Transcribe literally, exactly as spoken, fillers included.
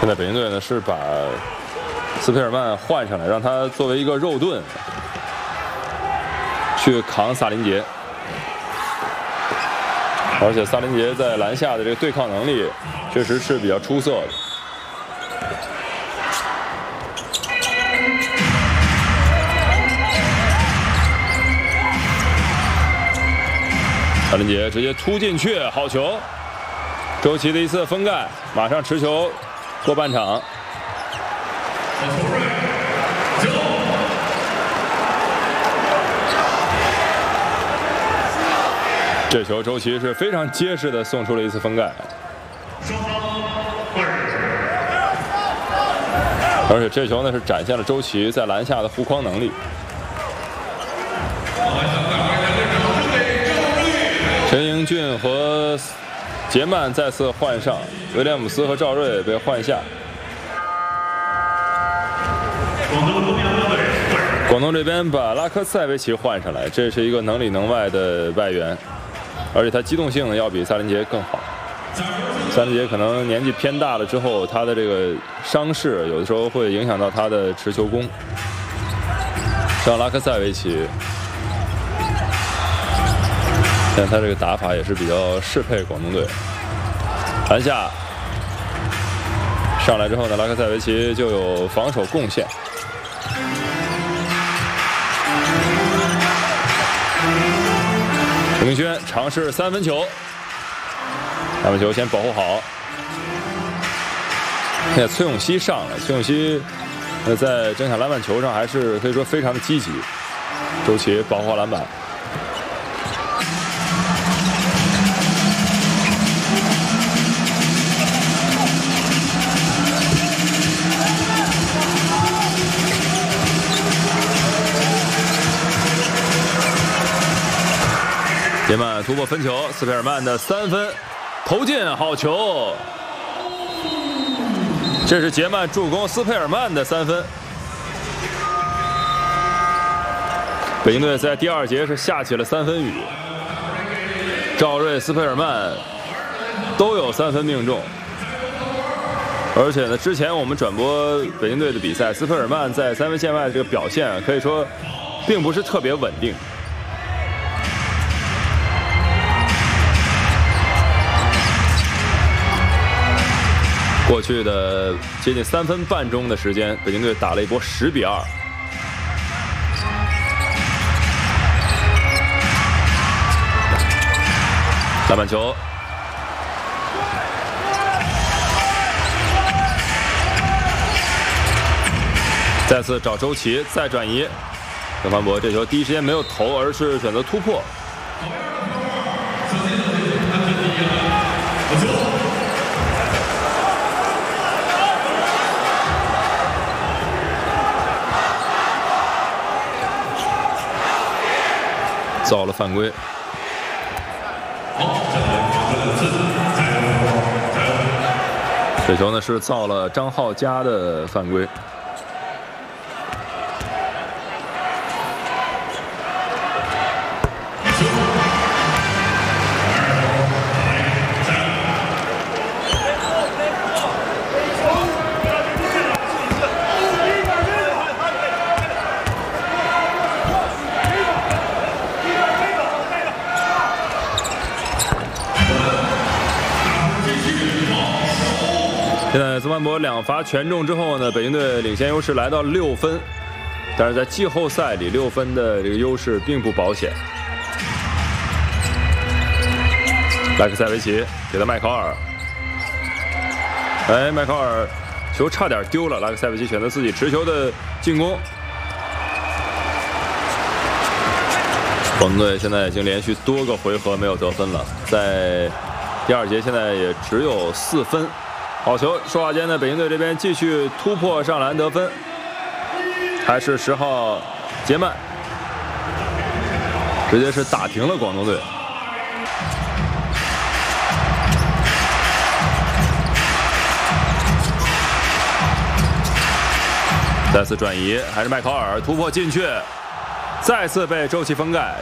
在北京队呢是把斯佩尔曼换上来，让他作为一个肉盾去扛萨林杰。而且萨林杰在篮下的这个对抗能力确实是比较出色的。萨林杰直接突进去，好球！周琦的一次封盖，马上持球过半场。这球周琦是非常结实的送出了一次封盖，而且这球呢是展现了周琦在篮下的护框能力。陈英俊和杰曼再次换上，威廉姆斯和赵睿被换下。广东这边把拉科塞维奇换上来，这是一个能里能外的外援。而且他机动性要比萨林杰更好。萨林杰可能年纪偏大了之后，他的这个伤势有的时候会影响到他的持球攻。像拉科塞维奇，但他这个打法也是比较适配广东队。篮下上来之后呢，拉科塞维奇就有防守贡献。陈明轩尝试三分球，三分球先保护好。现在崔永熙上了，崔永熙呃在争抢篮板球上还是可以说非常的积极。周琦保护好篮板。杰曼突破分球，斯佩尔曼的三分投进，好球！这是杰曼助攻斯佩尔曼的三分。北京队在第二节是下起了三分雨，赵睿、斯佩尔曼都有三分命中。而且呢，之前我们转播北京队的比赛，斯佩尔曼在三分线外的这个表现可以说并不是特别稳定。过去的接近三分半钟的时间，北京队打了一波十比二。篮板球，再次找周琦，再转移。郑凡博这球第一时间没有投，而是选择突破。造了犯规，这球呢是造了张浩佳的犯规。现在曾凡博两罚全中之后呢，北京队领先优势来到六分，但是在季后赛里六分的这个优势并不保险。莱克塞维奇给到麦考尔，哎，麦考尔球差点丢了，莱克塞维奇选择自己持球的进攻。广东队现在已经连续多个回合没有得分了，在第二节现在也只有四分。好球！说话间呢，北京队这边继续突破上篮得分，还是十号杰曼，直接是打停了广东队。再次转移，还是麦考尔突破进去，再次被周琦封盖。